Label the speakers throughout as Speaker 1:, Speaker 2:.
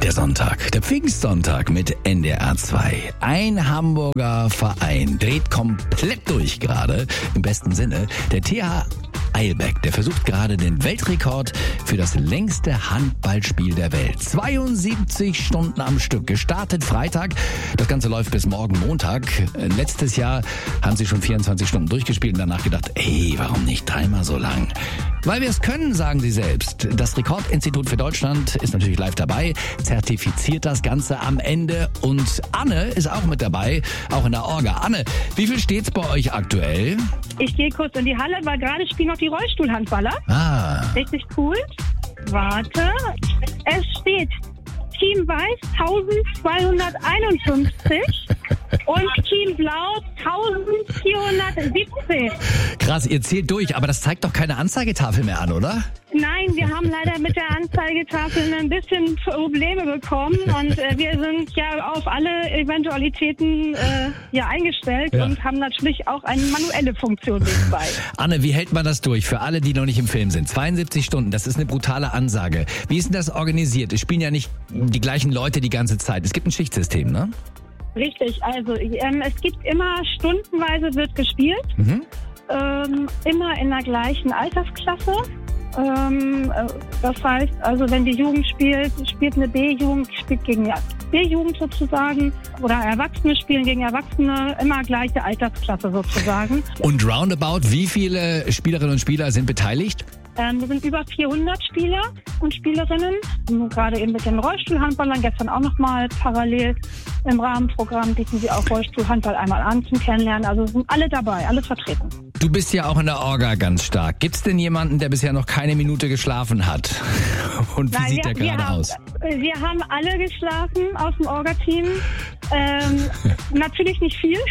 Speaker 1: Der Sonntag, der Pfingstsonntag mit NDR 2. Ein Hamburger Verein dreht komplett durch gerade, im besten Sinne. Der TH Eilbeck, der versucht gerade den Weltrekord für das längste Handballspiel der Welt. 72 Stunden am Stück, gestartet Freitag. Das Ganze läuft bis morgen Montag. Letztes Jahr haben sie schon 24 Stunden durchgespielt und danach gedacht, warum nicht dreimal so lang? Weil wir es können, sagen sie selbst. Das Rekordinstitut für Deutschland ist natürlich live dabei, zertifiziert das Ganze am Ende und Anne ist auch mit dabei, auch in der Orga. Anne, wie viel steht's bei euch aktuell?
Speaker 2: Ich gehe kurz in die Halle, weil gerade spielen noch die Rollstuhlhandballer. Richtig cool. Warte. Es steht Team Weiß 1251 und Team Blau 1417.
Speaker 1: Krass, ihr zählt durch, aber das zeigt doch keine Anzeigetafel mehr an, oder?
Speaker 2: Nein, wir haben leider mit der Anzeigetafel ein bisschen Probleme bekommen und wir sind ja auf alle Eventualitäten eingestellt und haben natürlich auch eine manuelle Funktion nebenbei.
Speaker 1: Anne, wie hält man das durch für alle, die noch nicht im Film sind? 72 Stunden, das ist eine brutale Ansage. Wie ist denn das organisiert? Es spielen ja nicht die gleichen Leute die ganze Zeit. Es gibt ein Schichtsystem, ne?
Speaker 2: Richtig, also es gibt immer stundenweise wird gespielt, immer in der gleichen Altersklasse. Das heißt, also wenn die Jugend spielt eine B-Jugend, spielt gegen B-Jugend sozusagen oder Erwachsene spielen gegen Erwachsene, immer gleiche Altersklasse sozusagen.
Speaker 1: Und roundabout, wie viele Spielerinnen und Spieler sind beteiligt?
Speaker 2: Wir sind über 400 Spieler und Spielerinnen, gerade eben mit den Rollstuhlhandballern, gestern auch nochmal parallel im Rahmenprogramm bieten sie auch Rollstuhlhandball einmal an zum Kennenlernen, also sind alle dabei, alles vertreten.
Speaker 1: Du bist ja auch in der Orga ganz stark. Gibt's denn jemanden, der bisher noch keine Minute geschlafen hat? Und wie sieht der gerade aus?
Speaker 2: Wir haben alle geschlafen aus dem Orga-Team, natürlich nicht viel.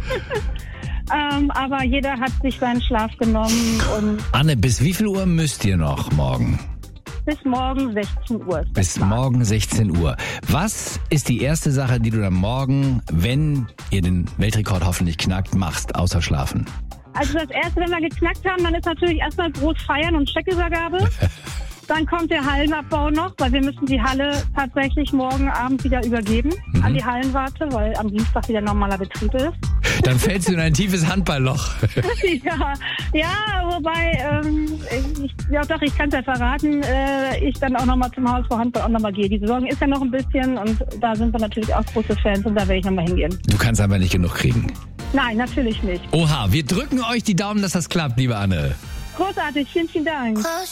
Speaker 2: Aber jeder hat sich seinen Schlaf genommen. Und
Speaker 1: Anne, bis wie viel Uhr müsst ihr noch morgen?
Speaker 2: Bis morgen 16 Uhr.
Speaker 1: Bis morgen 16 Uhr. Was ist die erste Sache, die du dann morgen, wenn ihr den Weltrekord hoffentlich knackt, machst, außer schlafen?
Speaker 2: Also das Erste, wenn wir geknackt haben, dann ist natürlich erstmal groß feiern und Checkübergabe. Dann kommt der Hallenabbau noch, weil wir müssen die Halle tatsächlich morgen Abend wieder übergeben an die Hallenwarte, weil am Dienstag wieder normaler Betrieb ist.
Speaker 1: Dann fällst du in ein tiefes Handballloch.
Speaker 2: Wobei, ich kann es ja verraten, ich dann auch nochmal zum Haus vor Handball auch nochmal gehe. Die Saison ist ja noch ein bisschen und da sind wir natürlich auch große Fans und da werde ich nochmal hingehen.
Speaker 1: Du kannst aber nicht genug kriegen.
Speaker 2: Nein, natürlich nicht.
Speaker 1: Oha, wir drücken euch die Daumen, dass das klappt, liebe Anne.
Speaker 2: Großartig, vielen, vielen Dank.